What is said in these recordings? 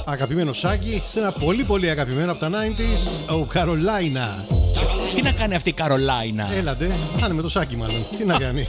αγαπημένο Σάκη σε ένα πολύ πολύ αγαπημένο από τα 90s, ο Καρολάινα. Τι να κάνει αυτή η Καρολάινα? Έλατε, θα είναι με το Σάκη μάλλον. Τι να κάνει.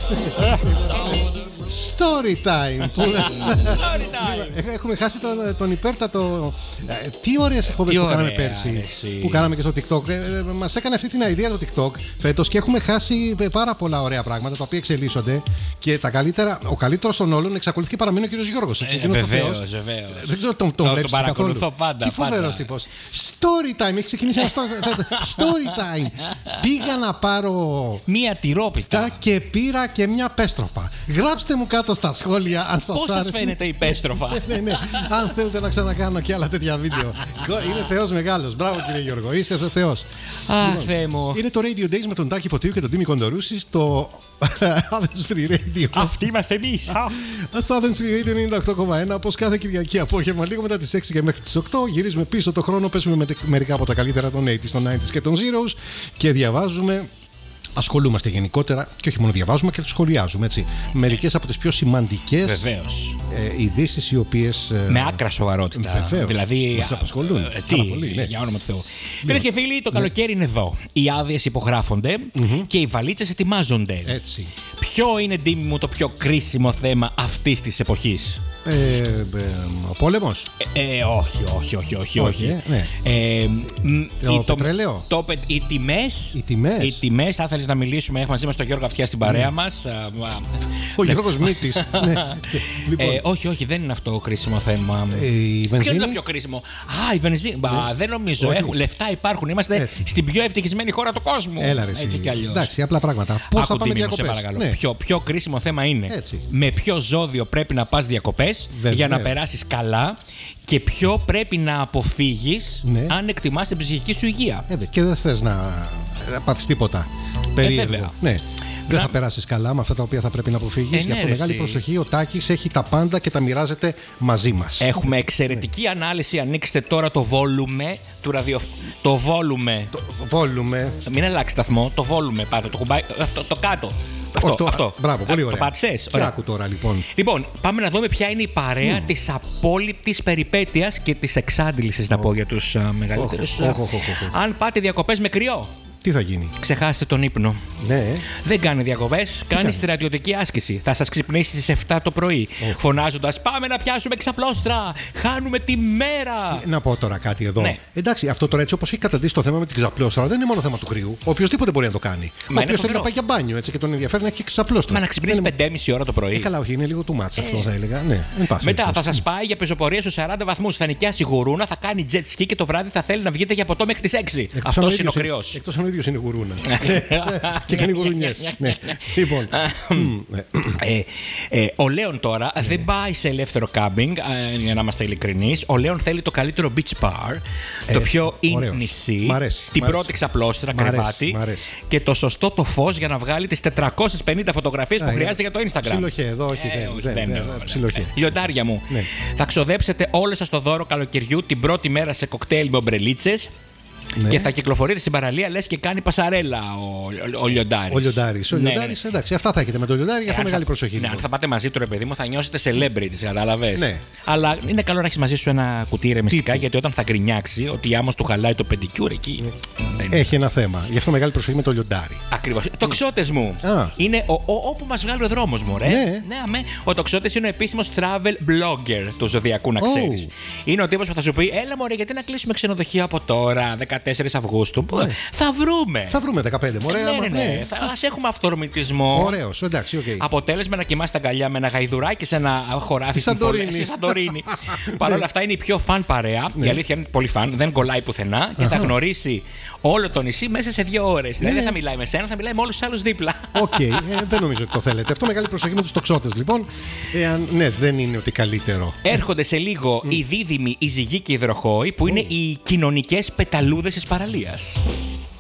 Story time. Έχουμε χάσει τον υπέρτατο. Τι ωραίες εκπομπές που κάναμε πέρσι. Που κάναμε και στο TikTok. Μας έκανε αυτή την ιδέα το TikTok φέτος και έχουμε χάσει πάρα πολλά ωραία πράγματα τα οποία εξελίσσονται. Και τα καλύτερα, ο καλύτερος των όλων εξακολουθεί και παραμείνει ο κύριος Γιώργος. Βεβαίως. Δεν ξέρω τον βλέπεις παρακολουθώ πάντα. Τι φοβερός τύπος. Story time. Έχει ξεκινήσει αυτό. Story time. Πήγα να πάρω μία τυρόπιτα και πήρα και μια πέστροφα. Γράψτε μου κάτω στα σχόλια αν σας πώς σας φαίνεται η πέστροφα. Ναι. Αν θέλετε να ξανακάνω και άλλα τέτοια βίντεο. Είναι θεός μεγάλος. Μπράβο κύριε Γιώργο, είστε θεός. Αχ, Θεέ μου. Είναι το Radio Days με τον Τάκη Φωτίου και τον Τίμη Κοντορούση στο Athens Free Radio. Αυτοί είμαστε εμείς. Στο Athens Free Radio 98,1. Όπως κάθε Κυριακή απόγευμα, λίγο μετά τις 6 και μέχρι τις 8, γυρίζουμε πίσω το χρόνο, παίζουμε με μερικά από τα καλύτερα των 80s, των 90s και των Zeros και διαβάζουμε. Ασχολούμαστε γενικότερα και όχι μόνο διαβάζουμε και σχολιάζουμε, έτσι. Μερικές από τις πιο σημαντικές ειδήσεις οι οποίες. Με άκρα σοβαρότητα. Βεβαίως. Δηλαδή. Μας απασχολούν. Πολύ, ναι. Για όνομα του Θεού. Φίλες και φίλοι, το καλοκαίρι είναι εδώ. Οι άδειες υπογράφονται και οι βαλίτσες ετοιμάζονται. Έτσι. Ποιο είναι, Ντίμη μου, το πιο κρίσιμο θέμα αυτής της εποχής? Ο πόλεμος. Όχι. Ναι. Το πετρέλαιο. Οι τιμές. Θα ήθελες να μιλήσουμε? Έχουμε μαζί μας τον Γιώργο Αυτιά στην παρέα μας. Ο Γιώργος Μύτης. Όχι, δεν είναι αυτό το κρίσιμο θέμα. Η βενζίνη. Ποιο είναι το πιο κρίσιμο? Η βενζίνη. Δεν νομίζω. Λεφτά υπάρχουν. Είμαστε στην πιο ευτυχισμένη χώρα του κόσμου. Έλα ρε. Έτσι κι αλλιώς. Εντάξει, απλά πράγματα. Πώς θα πάμε διακοπές? Πιο κρίσιμο θέμα είναι με ποιο ζώδιο πρέπει να πας διακοπές για να περάσεις καλά και ποιο πρέπει να αποφύγεις αν εκτιμάς την ψυχική σου υγεία. Και δεν θες να πάθεις τίποτα περίεργο. Δεν θα περάσεις καλά με αυτά τα οποία θα πρέπει να αποφύγεις. Γι' αυτό μεγάλη προσοχή. Ο Τάκης έχει τα πάντα και τα μοιράζεται μαζί μας. Έχουμε εξαιρετική ανάλυση. Ανοίξτε τώρα το volume του ραδιοφώνου. Το volume. Μην αλλάξει σταθμό. Το volume. Πάτε το κουμπάκι. Το κάτω. Αυτό. Μπράβο, πολύ ωραία. Το πάτησες. Τι άκου τώρα λοιπόν. Λοιπόν, πάμε να δούμε ποια είναι η παρέα της απόλυτης περιπέτειας και της εξάντλησης, να πω για τους μεγαλύτερους. Αν πάτε διακοπές με κρυό, τι θα γίνει? Ξεχάστε τον ύπνο. Ναι. Δεν κάνει διακοπές, κάνει στρατιωτική άσκηση. Θα σας ξυπνήσει στις 7 το πρωί, φωνάζοντας «Πάμε να πιάσουμε ξαπλώστρα! Χάνουμε τη μέρα!» Να πω τώρα κάτι εδώ. Ναι. Εντάξει, αυτό τώρα έτσι όπως έχει καταντήσει το θέμα με την ξαπλώστρα δεν είναι μόνο θέμα του κρύου. Οποιοςδήποτε μπορεί να το κάνει. Όποιος θέλει να πάει για μπάνιο έτσι, και τον ενδιαφέρει να έχει ξαπλώστρα. Μα να ξυπνήσει 5,5 ώρα το πρωί. Καλά, όχι, είναι λίγο του μάτσα αυτό θα έλεγα. Ναι, μετά θα σας πάει για πεζοπορία στους 40 βαθμούς. Θα νοικιάσει γουρούνα, θα κάνει jet ski και το βράδυ θα θέλει να βγείτε για ποτό μέχρι τις 6. Αυτός είναι ο κρυός. Εκτός αν ο ίδιος είναι γουρούνα. Και κάνει γουρουνιές. Λοιπόν. Ο Λέων τώρα δεν πάει σε ελεύθερο κάμπινγκ, για να είμαστε ειλικρινείς. Ο Λέων θέλει το καλύτερο beach bar, το πιο in νησί, την πρώτη ξαπλώστρα, κρεβάτι και το σωστό το φως για να βγάλει τις 450 φωτογραφίες που χρειάζεται για το Instagram. Ψιλοχέ, εδώ όχι. Δεν. Λιοντάρια μου, θα ξοδέψετε όλο σας το δώρο καλοκαιριού την πρώτη μέρα σε κοκτέιλ με ομπρελίτσες. Ναι. Και θα κυκλοφορείτε στην παραλία, λες και κάνει πασαρέλα ο Λιοντάρης. Ο Λιοντάρης, εντάξει, αυτά θα έχετε με τον Λιοντάρη, γι' αυτό μεγάλη προσοχή. Ναι, αν θα πάτε μαζί του, ρε παιδί μου, θα νιώσετε celebrities, κατάλαβες. Ναι. Αλλά είναι καλό να έχεις μαζί σου ένα κουτί ηρεμιστικά, γιατί όταν θα γκρινιάξει ότι άμμος του χαλάει το πεντικιούρ εκεί. Έχει ένα θέμα. Γι' αυτό μεγάλη προσοχή με τον Λιοντάρη. Ακριβώς. Τοξότες μου. Είναι όπου μας βγάλει ο δρόμος μου, ρε. Ναι, ο Τοξότες είναι ο επίσημος travel blogger του ζωδιακού, να ξέρεις. Είναι ο τύπος που θα σου πει, έλα μωρέ, γιατί να κλείσουμε ξενοδοχείο από τώρα, 14 Αυγούστου. Θα βρούμε. Θα βρούμε 15, μωρέ. Ναι. Ας έχουμε αυτορμητισμό. Ωραίος, εντάξει, οκ. Αποτέλεσμα να κοιμάσαι τα αγκαλιά με ένα γαϊδουράκι σε ένα χωράφι στη Σαντορίνη. Παρ' όλα αυτά είναι η πιο φαν παρέα. Η αλήθεια είναι πολύ φαν, δεν κολλάει πουθενά και θα γνωρίσει όλο το νησί μέσα σε 2 ώρες. Δηλαδή δεν θα μιλάει με σένα, θα μιλάει με όλους τους άλλους δίπλα. Οκ, δεν νομίζω ότι το θέλετε. Αυτό μεγάλη προσοχή με τους τοξότες λοιπόν. Ναι, δεν είναι ότι καλύτερο. Έρχονται σε λίγο οι δίδυμοι, οι ζυγοί και οι υδροχόοι που είναι οι κοινωνικές πεταλούδες της παραλίας.